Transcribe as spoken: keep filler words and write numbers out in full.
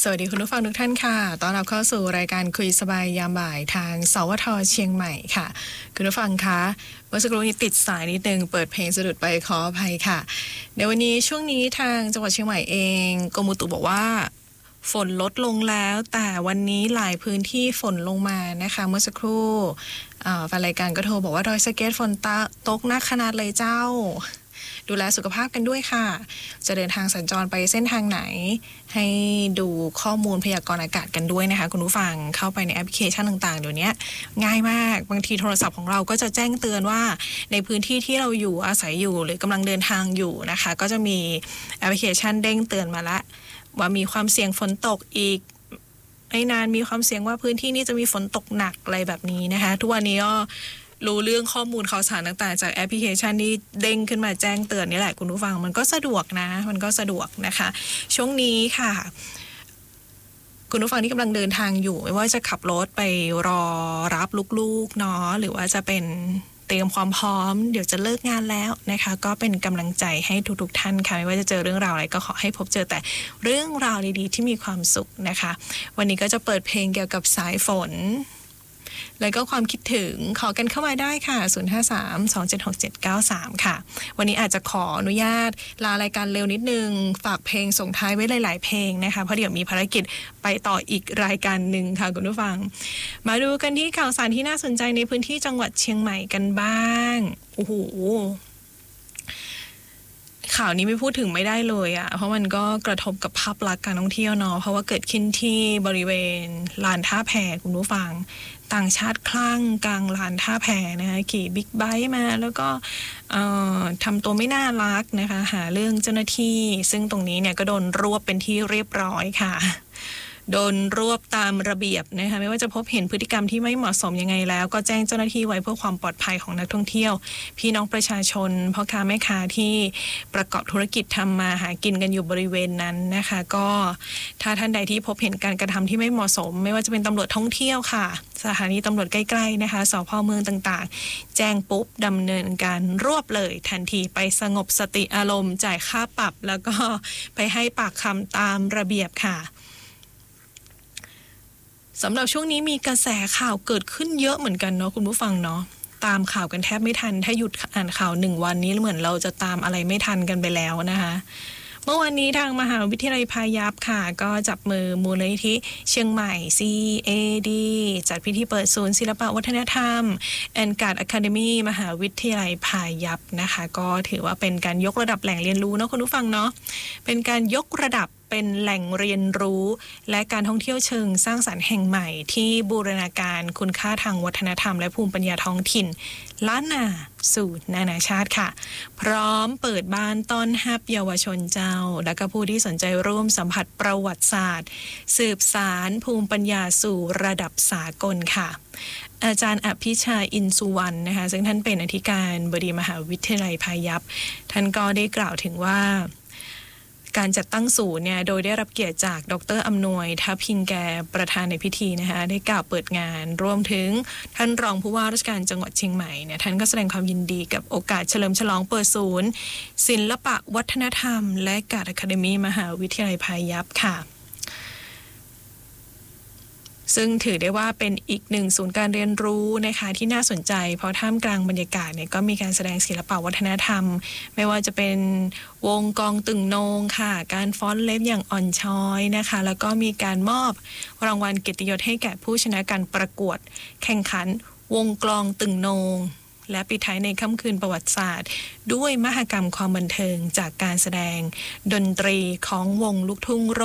สวัสดีคุณผู้ฟังทุกท่านค่ะต้อนรับเข้าสู่รายการคุยสบายยามบ่ายทางสวทเชียงใหม่ค่ะคุณผู้ฟังคะเมื่อสักครู่นี้ติดสายนิดนึงเปิดเพลงสะดุดไปขออภัยค่ะเดี๋ยววันนี้ช่วงนี้ทางจังหวัดเชียงใหม่เองกรมอุตุบอกว่าฝนลดลงแล้วแต่วันนี้หลายพื้นที่ฝนลงมานะคะเมื่อสักครู่แฟนรายการก็โทรบอกว่าดอยสะเก็ดฝนตกหนักขนาดเลยเจ้าดูแลสุขภาพกันด้วยค่ะจะเดินทางสัญจรไปเส้นทางไหนให้ดูข้อมูลพยากรณ์อากาศกันด้วยนะคะคุณผู้ฟังเข้าไปในแอปพลิเคชันต่างๆเดี๋ยวนี้ง่ายมากบางทีโทรศัพท์ของเราก็จะแจ้งเตือนว่าในพื้นที่ที่เราอยู่อาศัยอยู่หรือกำลังเดินทางอยู่นะคะก็จะมีแอปพลิเคชันเด้งเตือนมาละว่ามีความเสี่ยงฝนตกอีกไม่นานมีความเสี่ยงว่าพื้นที่นี้จะมีฝนตกหนักอะไรแบบนี้นะคะทุกวันนี้ก็รู้เรื่องข้อมูลข่าวสารต่างๆจากแอปพลิเคชันที่เด้งขึ้นมาแจ้งเตือนนี่แหละคุณผู้ฟังมันก็สะดวกนะมันก็สะดวกนะคะช่วงนี้ค่ะคุณผู้ฟังที่กำลังเดินทางอยู่ไม่ว่าจะขับรถไปรอรับลูกๆเนาะหรือว่าจะเป็นเตรียมความพร้อมเดี๋ยวจะเลิกงานแล้วนะคะก็เป็นกำลังใจให้ทุกๆท่านค่ะไม่ว่าจะเจอเรื่องราวอะไรก็ขอให้พบเจอแต่เรื่องราวดีๆที่มีความสุขนะคะวันนี้ก็จะเปิดเพลงเกี่ยวกับสายฝนแล้วก็ความคิดถึงขอกันเข้ามาได้ค่ะศูนย์ ห้า สาม สอง เจ็ด หก เจ็ด เก้า สามค่ะวันนี้อาจจะขออนุญาตลารายการเร็วนิดนึงฝากเพลงส่งท้ายไว้หลายๆเพลงนะคะเพราะเดี๋ยวมีภารกิจไปต่ออีกรายการหนึ่งค่ะคุณผู้ฟังมาดูกันที่ข่าวสารที่น่าสนใจในพื้นที่จังหวัดเชียงใหม่กันบ้างโอ้โหข่าวนี้ไม่พูดถึงไม่ได้เลยอ่ะเพราะมันก็กระทบกับภาพลักษณ์การท่องเที่ยวเนาะเพราะว่าเกิดขึ้นที่บริเวณลานท่าแพคุณผู้ฟังต่างชาติคลั่งกลางลานท่าแพนะคะขี่บิ๊กไบค์มาแล้วก็ทำตัวไม่น่ารักนะคะหาเรื่องเจ้าหน้าที่ซึ่งตรงนี้เนี่ยก็โดนรวบเป็นที่เรียบร้อยค่ะโดนรวบตามระเบียบนะคะไม่ว่าจะพบเห็นพฤติกรรมที่ไม่เหมาะสมยังไงแล้วก็แจ้งเจ้าหน้าที่ไว้เพื่อความปลอดภัยของนักท่องเที่ยวพี่น้องประชาชนพ่อค้าแม่ค้าที่ประกอบธุรกิจทำมาหากินกันอยู่บริเวณนั้นนะคะก็ถ้าท่านใดที่พบเห็นการกระทำที่ไม่เหมาะสมไม่ว่าจะเป็นตำรวจท่องเที่ยวค่ะสถานีตำรวจใกล้ๆนะคะสภ.เมืองต่างๆแจ้งปุ๊บดำเนินการรวบเลยทันทีไปสงบสติอารมณ์จ่ายค่าปรับแล้วก็ไปให้ปากคำตามระเบียบค่ะสำหรับช่วงนี้มีกระแสข่าวเกิดขึ้นเยอะเหมือนกันเนาะคุณผู้ฟังเนาะตามข่าวกันแทบไม่ทันถ้าหยุดอ่านข่าวหนึ่งวันนี้เหมือนเราจะตามอะไรไม่ทันกันไปแล้วนะคะเมื่อวันนี้ทางมหาวิทยาลัยพายัพค่ะก็จับมือมูลนิธิเชียงใหม่ ซี เอ ดี จัดพิธีเปิดศูนย์ศิลปวัฒนธรรม แอนการ์ดอะคาเดมี่มหาวิทยาลัยพายัพนะคะก็ถือว่าเป็นการยกระดับแหล่งเรียนรู้เนาะคุณผู้ฟังเนาะเป็นการยกระดับเป็นแหล่งเรียนรู้และการท่องเที่ยวเชิงสร้างสรรค์แห่งใหม่ที่บูรณาการคุณค่าทางวัฒนธรรมและภูมิปัญญาท้องถิ่นล้านนาสู่นานาชาติค่ะพร้อมเปิดบ้านต้อนรับเยาวชนเจ้าและก็ผู้ที่สนใจร่วมสัมผัสประวัติศาสตร์สืบสารภูมิปัญญาสู่ระดับสากลค่ะอาจารย์อภิชาอินสุวรรณนะคะซึ่งท่านเป็นอธิการบดีมหาวิทยาลัยพายัพท่านก็ได้กล่าวถึงว่าการจัดตั้งศูนย์เนี่ยโดยได้รับเกียรติจากดร.อำนวยทัพพิงแกประธานในพิธีนะคะได้กล่าวเปิดงานรวมถึงท่านรองผู้ว่าราชการจังหวัดเชียงใหม่เนี่ยท่านก็แสดงความยินดีกับโอกาสเฉลิมฉลองเปิดศูนย์ศิลปะวัฒนธรรมและการ์ดอะคาเดมี่มหาวิทยาลัยพายัพค่ะซึ่งถือได้ว่าเป็นอีกหนึ่งศูนย์การเรียนรู้นะคะที่น่าสนใจเพราะท่ามกลางบรรยากาศเนี่ยก็มีการแสดงศิลปะวัฒนธรรมไม่ว่าจะเป็นวงกองตึงโนงค่ะการฟ้อนเล็บอย่างอ่อนช้อยนะคะแล้วก็มีการมอบรางวัลเกียรติยศให้แก่ผู้ชนะการประกวดแข่งขันวงกลองตึงโนงและปิดท้ายในค่ำคืนประวัติศาสตร์ด้วยมหกรรมความบันเทิงจากการแสดงดนตรีของวงลูกทุ่ง